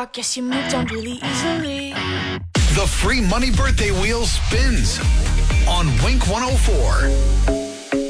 I guess you moved on really easily. The free money birthday wheel spins on Wink 104.